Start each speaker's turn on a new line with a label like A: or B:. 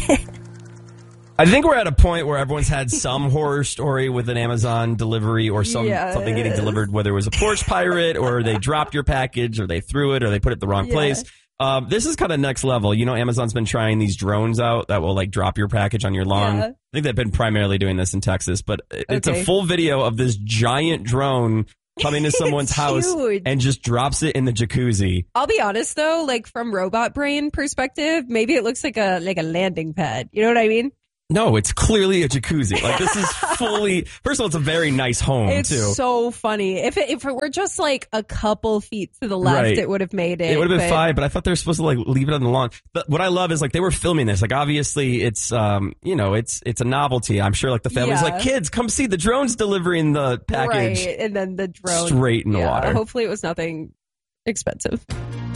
A: I think we're at a point where everyone's had some horror story with an Amazon delivery or something getting delivered, whether it was a Porsche pirate or they dropped your package or they threw it or they put it in the wrong place. This is kind of next level. You know, Amazon's been trying these drones out that will like drop your package on your lawn.
B: Yeah.
A: I think they've been primarily doing this in Texas, but it's a full video of this giant drone coming to someone's house and just drops it in the jacuzzi.
B: I'll be honest though, like from robot brain perspective, maybe it looks like a landing pad. You know what I mean?
A: No, it's clearly a jacuzzi. Like this is fully. First of all, it's a very nice home
B: it's
A: too.
B: It's so funny. If it were just like a couple feet to the left, it would have made it.
A: It would have been fine, but I thought they were supposed to like leave it on the lawn. But what I love is like they were filming this. Like obviously it's it's a novelty. I'm sure like the family's like, kids, come see the drone's delivering the package.
B: Right, and then the drone
A: straight in the water.
B: Hopefully it was nothing expensive.